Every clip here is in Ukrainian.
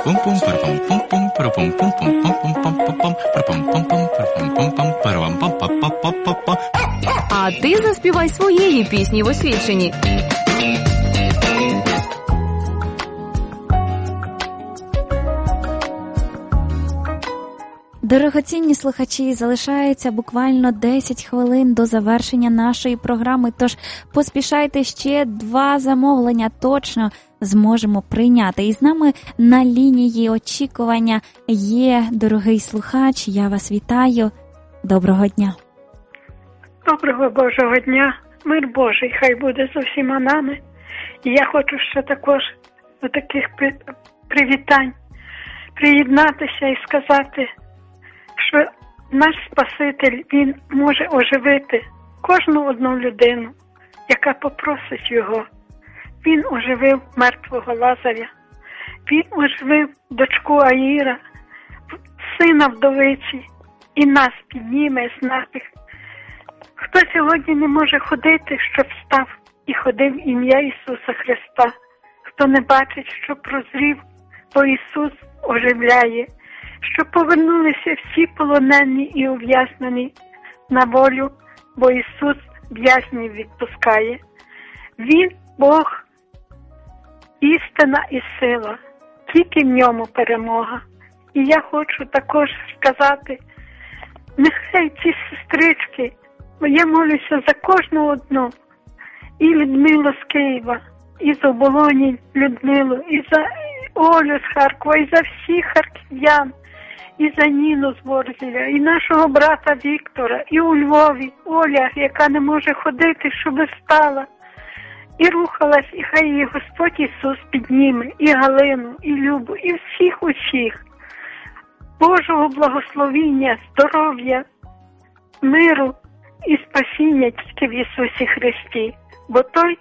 А ти заспівай своєї пісні в освіченні. Дорогоцінні слухачі, залишається буквально 10 хвилин до завершення нашої програми, тож поспішайте, ще 2 замовлення точно зможемо прийняти. І з нами на лінії очікування є дорогий слухач. Я вас вітаю. Доброго дня. Доброго Божого дня. Мир Божий хай буде з усіма нами. І я хочу ще також до таких привітань приєднатися і сказати, що наш Спаситель, Він може оживити кожну одну людину, яка попросить Його. Він оживив мертвого Лазаря, Він оживив дочку Аїра, сина вдовиці, і нас підніме з наших. Хто сьогодні не може ходити, щоб встав і ходив ім'я Ісуса Христа, хто не бачить, що прозрів, бо Ісус оживляє, щоб повернулися всі полонені і ув'язнені на волю, бо Ісус в'язнів відпускає. Він Бог, істина і сила, тільки в ньому перемога. І я хочу також сказати, нехай ці сестрички, бо я молюся за кожну одну, і Людмилу з Києва, і за Оболоні Людмилу, і за Олю з Харкова, і за всіх харків'ян, і за Ніну з Ворзеля, і нашого брата Віктора, і у Львові Оля, яка не може ходити, щоб встала і рухалась, і хай її Господь Ісус підніме, і Галину, і Любу, і всіх усіх. Божого благословіння, здоров'я, миру і спасіння тільки в Ісусі Христі. Бо той,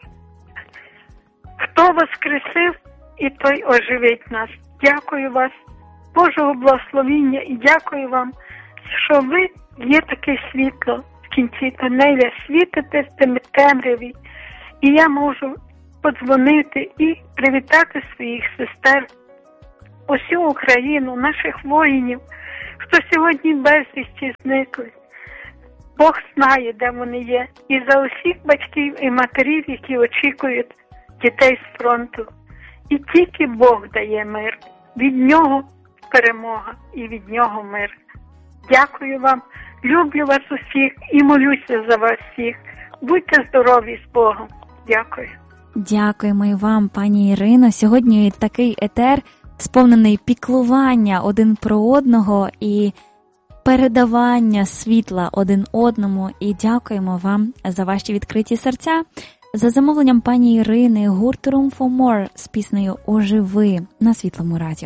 хто воскресив, і той оживить нас. Дякую вас, Божого благословіння, і дякую вам, що ви є таке світло в кінці тунеля, світите в темряві. І я можу подзвонити і привітати своїх сестер, усю Україну, наших воїнів, хто сьогодні безвісті зникли. Бог знає, де вони є. І за усіх батьків і матерів, які очікують дітей з фронту. І тільки Бог дає мир. Від Нього перемога і від Нього мир. Дякую вам, люблю вас усіх і молюся за вас всіх. Будьте здорові з Богом. Дякую. Дякуємо і вам, пані Ірино. Сьогодні такий етер, сповнений піклування один про одного і передавання світла один одному. І дякуємо вам за ваші відкриті серця. За замовленням пані Ірини, гурт Room for More з піснею «Оживи» на Світлому радіо.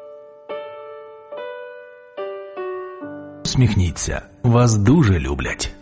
Усміхніться, вас дуже люблять.